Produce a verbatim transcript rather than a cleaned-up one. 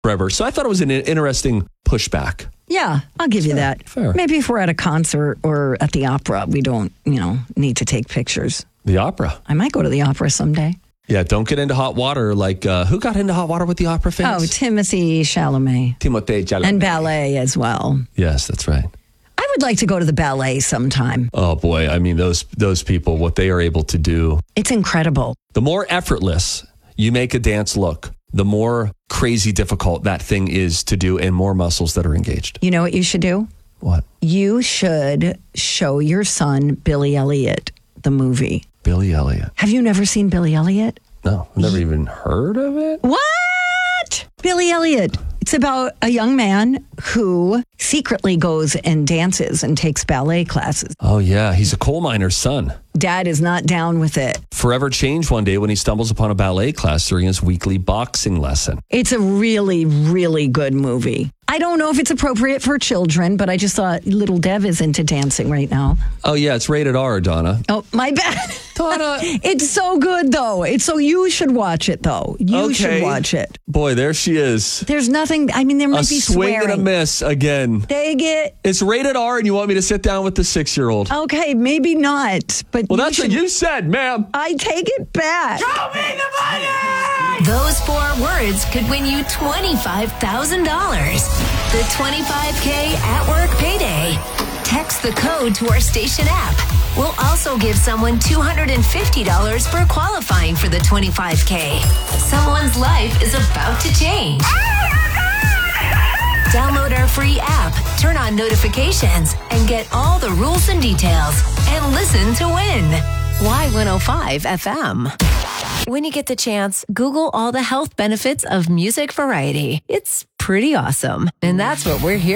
forever. So I thought it was an interesting pushback. Yeah, I'll give you that. Fair. Maybe if we're at a concert or at the opera, we don't, you know, need to take pictures. The opera. I might go to the opera someday. Yeah, don't get into hot water. Like, uh, who got into hot water with the opera fans? Oh, Timothy Chalamet. Timothée Chalamet. And ballet as well. Yes, that's right. I would like to go to the ballet sometime. Oh, boy. I mean, those those people, what they are able to do. It's incredible. The more effortless you make a dance look, the more crazy difficult that thing is to do and more muscles that are engaged. You know what you should do? What? You should show your son Billy Elliot, the movie. Billy Elliot. Have you never seen Billy Elliot? No, I've never even heard of it. What? Billy Elliot. It's about a young man who secretly goes and dances and takes ballet classes. Oh, yeah. He's a coal miner's son. Dad is not down with it. Forever changed one day when he stumbles upon a ballet class during his weekly boxing lesson. It's a really, really good movie. I don't know if it's appropriate for children, but I just thought little Dev is into dancing right now. Oh, yeah. It's rated R, Donna. Oh, my bad. Donna. It's so good, though. It's so you should watch it, though. You Okay. should watch it. Boy, there she is. There's nothing. I mean, there might A be swing swearing. and a miss again. They get It's rated R and you want me to sit down with the six-year-old. okay, maybe not, but Well, you that's should, what you said, ma'am. I take it back. Show me the money! Those four words could win you twenty-five thousand dollars. The twenty-five K at work payday. Text the code to our station app. We'll also give someone two hundred fifty dollars for qualifying for the twenty-five K. Someone's life is about to change. Download our free app, turn on notifications, and get all the rules and details. And listen to win. Y one oh five F M. When you get the chance, Google all the health benefits of music variety. It's pretty awesome. And that's what we're here